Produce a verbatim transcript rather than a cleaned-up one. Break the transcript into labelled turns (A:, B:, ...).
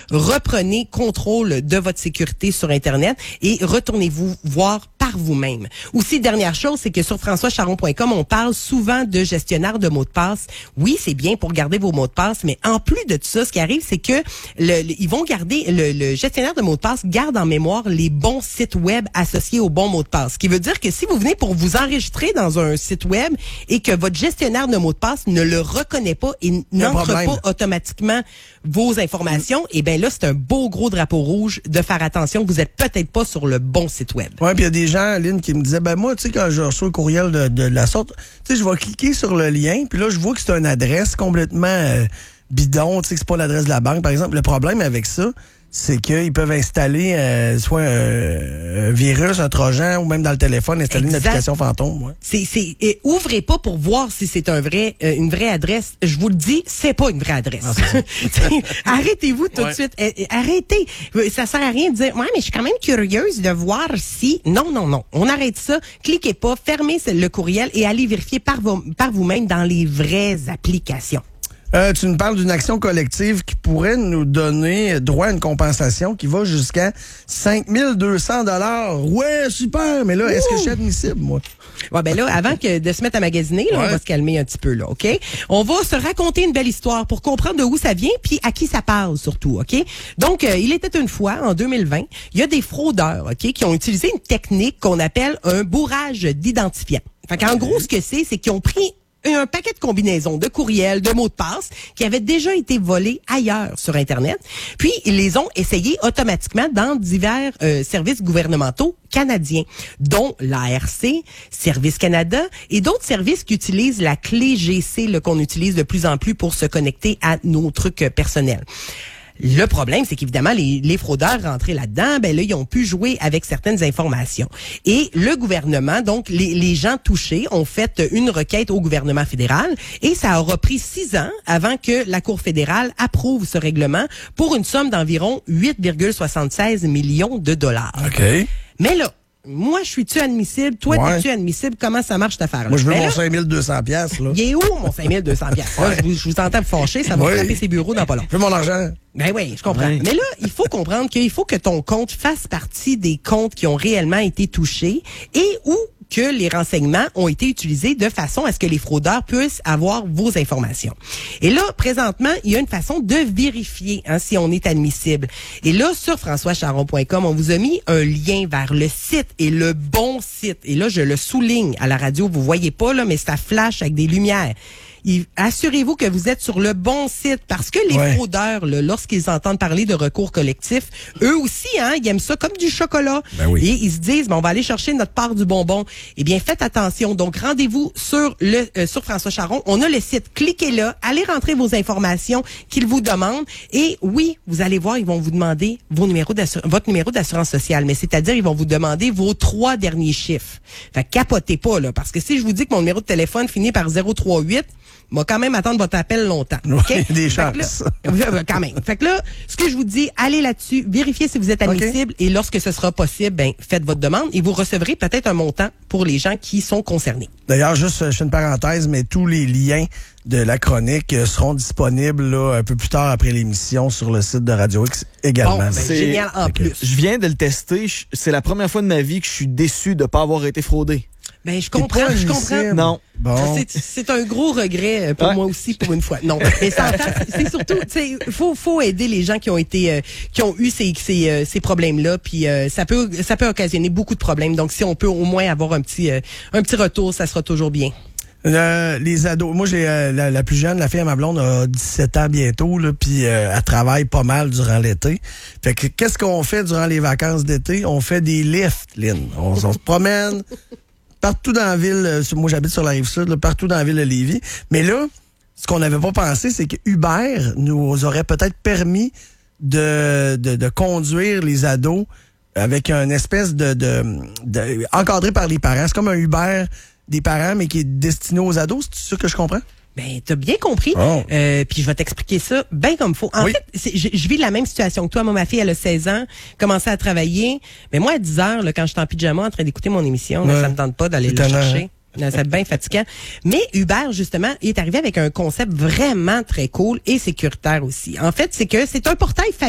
A: reprenez contrôle de votre sécurité sur Internet et retournez-vous voir par vous-même. Aussi, dernière chose, c'est que sur françois charon point com, on parle souvent de gestionnaire de mots de passe. Oui, c'est bien pour garder vos mots de passe, mais en plus de tout ça, ce qui arrive, c'est que le, le, ils vont garder, le, le gestionnaire de mots de passe garde en mémoire les bons sites web associés aux bons mots de passe. Ce qui veut dire que si vous venez pour vous enregistrer dans un site web et que votre gestionnaire de mots de passe ne le reconnaît pas et n'entre pas automatiquement vos informations, et bien là, c'est un beau gros drapeau rouge de faire attention que vous êtes peut-être pas sur le bon site web.
B: Ouais, puis il y a des gens, Lynn, qui me disaient, ben moi, tu sais, quand je reçois un courriel de, de la sorte, tu sais, je vais cliquer sur le lien, puis là, je vois que c'est une adresse complètement euh, bidon, tu sais, que c'est pas l'adresse de la banque, par exemple. Le problème avec ça, c'est qu'ils peuvent installer euh, soit un, un virus, un trojan, ou même dans le téléphone, installer exact. Une application fantôme. Ouais.
A: C'est, c'est, et ouvrez pas pour voir si c'est un vrai, euh, une vraie adresse. Je vous le dis, c'est pas une vraie adresse. Ah, arrêtez-vous tout ouais. de suite. Euh, arrêtez. Ça sert à rien de dire, ouais, mais je suis quand même curieuse de voir si. Non, non, non. On arrête ça. Cliquez pas, fermez le courriel et allez vérifier par, vo- par vous-même dans les vraies applications.
B: Euh, tu nous parles d'une action collective qui pourrait nous donner droit à une compensation qui va jusqu'à cinq mille deux cents dollars. Ouais, super! Mais là, Ouh! Est-ce que je suis admissible, moi?
A: Ouais, ben là, avant que de se mettre à magasiner, là, ouais. on va se calmer un petit peu, là, OK? On va se raconter une belle histoire pour comprendre de où ça vient puis à qui ça parle, surtout, OK? Donc, euh, il était une fois, en deux mille vingt, il y a des fraudeurs, OK, qui ont utilisé une technique qu'on appelle un bourrage d'identifiant. Fait qu'en gros, ce que c'est, c'est qu'ils ont pris un paquet de combinaisons de courriels, de mots de passe qui avaient déjà été volés ailleurs sur Internet. Puis, ils les ont essayés automatiquement dans divers euh, services gouvernementaux canadiens, dont l'A R C, Service Canada et d'autres services qui utilisent la clé G C là, qu'on utilise de plus en plus pour se connecter à nos trucs euh, personnels. Le problème, c'est qu'évidemment, les, les fraudeurs rentrés là-dedans, ben là, ils ont pu jouer avec certaines informations. Et le gouvernement, donc, les, les gens touchés ont fait une requête au gouvernement fédéral et ça aura pris six ans avant que la Cour fédérale approuve ce règlement pour une somme d'environ huit virgule soixante-seize millions de dollars.
B: OK.
A: Mais là, moi, je suis-tu admissible? Toi, ouais. t'es-tu admissible? Comment ça marche, cette affaire-là?
B: Moi, je veux ben mon cinq mille deux cents piastres, là.
A: Il est où, mon cinq mille deux cents piastres? Ouais. Je, vous, je vous entends me fâcher, ça va oui. frapper ses bureaux dans pas long.
B: Je veux mon argent.
A: Ben oui, je comprends. Oui. Mais là, il faut comprendre qu'il faut que ton compte fasse partie des comptes qui ont réellement été touchés et où que les renseignements ont été utilisés de façon à ce que les fraudeurs puissent avoir vos informations. Et là, présentement, il y a une façon de vérifier hein, si on est admissible. Et là, sur françois charon point com, on vous a mis un lien vers le site et le bon site. Et là, je le souligne à la radio, vous voyez pas, là, mais ça flash avec des lumières. Il, assurez-vous que vous êtes sur le bon site parce que les ouais. fraudeurs, là, lorsqu'ils entendent parler de recours collectif, eux aussi, hein, ils aiment ça comme du chocolat.
B: Ben oui.
A: Et ils se disent, ben, on va aller chercher notre part du bonbon. Eh bien, faites attention. Donc, rendez-vous sur le euh, sur François Charon. On a le site. Cliquez là. Allez rentrer vos informations qu'ils vous demandent. Et oui, vous allez voir, ils vont vous demander vos numéros d'assur- votre numéro d'assurance sociale. Mais c'est-à-dire, ils vont vous demander vos trois derniers chiffres. Fait que capotez pas, là. Parce que si je vous dis que mon numéro de téléphone finit par zéro trois huit, moi, quand même attendre votre appel longtemps. Okay?
B: Oui, des chances.
A: Là, quand même. Fait que là, ce que je vous dis, allez là-dessus, vérifiez si vous êtes admissible okay. et lorsque ce sera possible, ben, faites votre demande et vous recevrez peut-être un montant pour les gens qui sont concernés.
B: D'ailleurs, juste, je fais une parenthèse, mais tous les liens de la chronique seront disponibles là, un peu plus tard après l'émission sur le site de Radio X également.
A: Bon, ben, c'est génial en plus.
C: Je viens de le tester. C'est la première fois de ma vie que je suis déçu de ne pas avoir été fraudé.
A: Ben, je comprends, je comprends.
C: Non.
B: Bon.
A: C'est, c'est un gros regret pour ouais. moi aussi, pour une fois. Non. Mais ça, c'est surtout, tu sais, faut, faut aider les gens qui ont été, euh, qui ont eu ces, ces, euh, ces problèmes-là. Puis euh, ça peut, ça peut occasionner beaucoup de problèmes. Donc, si on peut au moins avoir un petit, euh, un petit retour, ça sera toujours bien.
B: Euh, les ados, moi j'ai euh, la, la plus jeune, la fille à ma blonde a dix-sept ans bientôt, là, puis euh, elle travaille pas mal durant l'été. Fait que qu'est-ce qu'on fait durant les vacances d'été? On fait des lifts, Lynn. On, on se promène partout dans la ville. Moi j'habite sur la Rive-Sud, là, partout dans la ville de Lévis. Mais là, ce qu'on n'avait pas pensé, c'est que Uber nous aurait peut-être permis de, de, de conduire les ados avec une espèce de, de, de encadré par les parents. C'est comme un Uber des parents, mais qui est destiné aux ados. C'est sûr que je comprends?
A: Ben, t'as bien compris.
B: Oh.
A: Euh, puis je vais t'expliquer ça bien comme faut. En
B: oui.
A: fait, c'est, je, je vis la même situation que toi. Moi, ma fille, elle a seize ans, commençait à travailler. Mais moi, à dix heures, là, quand je suis en pyjama en train d'écouter mon émission, ouais. là, ça me tente pas d'aller le chercher. C'est bien fatigant. Mais Uber, justement, il est arrivé avec un concept vraiment très cool et sécuritaire aussi. En fait, c'est que c'est un portail